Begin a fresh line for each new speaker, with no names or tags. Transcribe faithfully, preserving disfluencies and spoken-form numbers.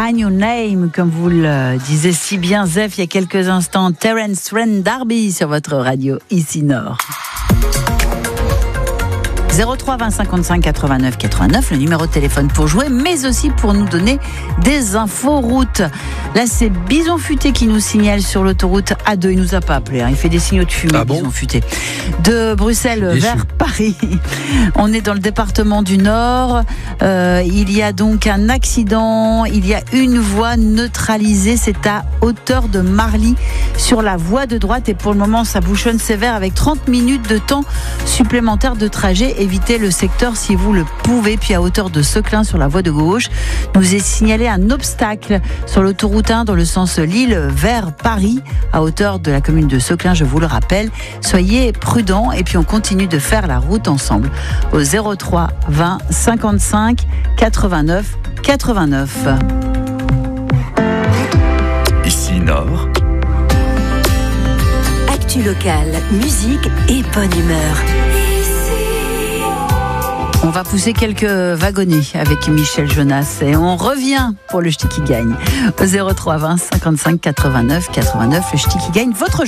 Sign Your Name, comme vous le disiez si bien, Zef, il y a quelques instants. Terence Ren D'Arby sur votre radio ici Nord. zéro trois vingt cinquante-cinq quatre-vingt-neuf quatre-vingt-neuf, le numéro de téléphone pour jouer, mais aussi pour nous donner des infos routes. Là, c'est Bison Futé qui nous signale sur l'autoroute A deux. Il nous a pas appelé, hein. Il fait des signaux de fumée, ah bon Bison Futé. De Bruxelles vers Paris. On est dans le département du Nord. Euh, il y a donc un accident. Il y a une voie neutralisée. C'est à hauteur de Marly sur la voie de droite. Et pour le moment, ça bouchonne sévère avec trente minutes de temps supplémentaire de trajet. Évitez le secteur si vous le pouvez. Puis à hauteur de Seclin sur la voie de gauche, nous est signalé un obstacle sur l'autoroute un dans le sens Lille vers Paris, à hauteur de la commune de Seclin, je vous le rappelle. Soyez prudents et puis on continue de faire la route ensemble au zéro trois vingt cinquante-cinq quatre-vingt-neuf quatre-vingt-neuf.
Ici Nord.
Actu locale, musique et bonne humeur.
On va pousser quelques wagonnets avec Michel Jonas et on revient pour le ch'ti qui gagne au zéro trois vingt cinquante-cinq quatre-vingt-neuf quatre-vingt-neuf. Le ch'ti qui gagne, votre jeu.